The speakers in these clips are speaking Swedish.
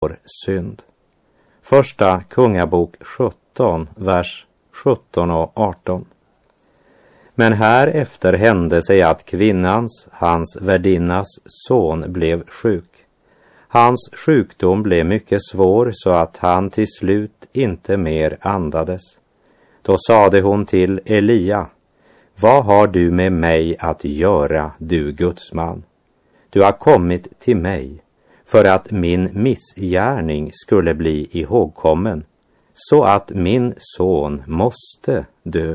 vår synd. Första Kungabok 17, vers 17 och 18. Men härefter hände sig att kvinnans, hans värdinnas son, blev sjuk. Hans sjukdom blev mycket svår så att han till slut inte mer andades. Då sade hon till Elia: vad har du med mig att göra, du gudsman? Du har kommit till mig för att min missgärning skulle bli ihågkommen, så att min son måste dö.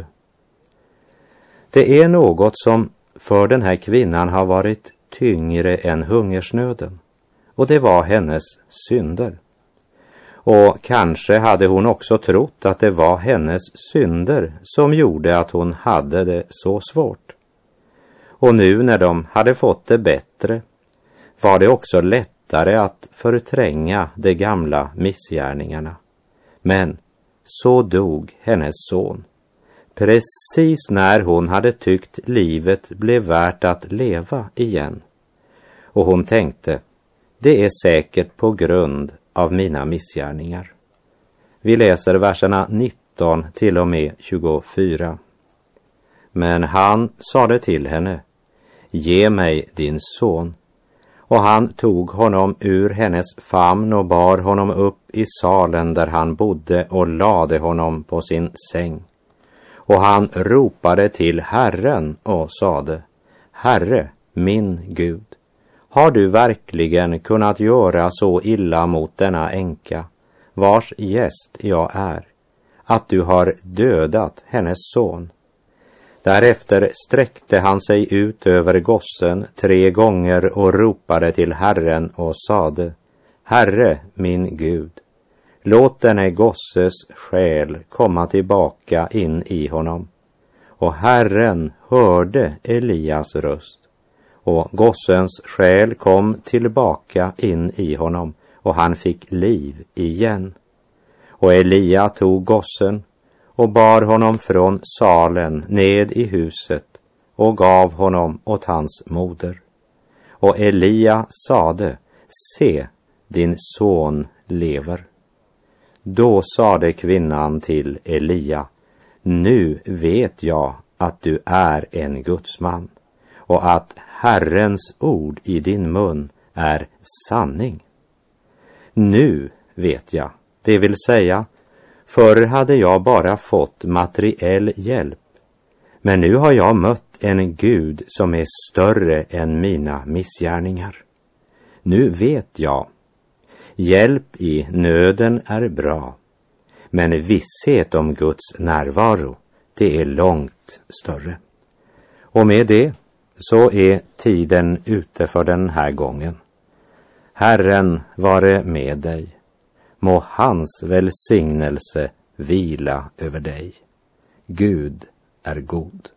Det är något som för den här kvinnan har varit tyngre än hungersnöden, och det var hennes synder. Och kanske hade hon också trott att det var hennes synder som gjorde att hon hade det så svårt. Och nu när de hade fått det bättre var det också lättare att förtränga de gamla missgärningarna. Men så dog hennes son, precis när hon hade tyckt livet blev värt att leva igen. Och hon tänkte: det är säkert på grund av mina missgärningar. Vi läser verserna 19 till och med 24. Men han sade till henne: ge mig din son. Och han tog honom ur hennes famn och bar honom upp i salen där han bodde och lade honom på sin säng. Och han ropade till Herren och sade: Herre, min Gud, har du verkligen kunnat göra så illa mot denna änka, vars gäst jag är, att du har dödat hennes son? Därefter sträckte han sig ut över gossen 3 gånger och ropade till Herren och sade: Herre, min Gud, låt denne gosses själ komma tillbaka in i honom. Och Herren hörde Elias röst, och gossens själ kom tillbaka in i honom, och han fick liv igen. Och Elia tog gossen och bar honom från salen ned i huset och gav honom åt hans moder. Och Elia sade: se, din son lever. Då sade kvinnan till Elia: nu vet jag att du är en gudsman, och att Herrens ord i din mun är sanning. Nu vet jag, det vill säga, förr hade jag bara fått materiell hjälp, men nu har jag mött en Gud som är större än mina missgärningar. Nu vet jag, hjälp i nöden är bra, men visshet om Guds närvaro, det är långt större. Och med det så är tiden ute för den här gången. Herren vare med dig. Må hans välsignelse vila över dig. Gud är god.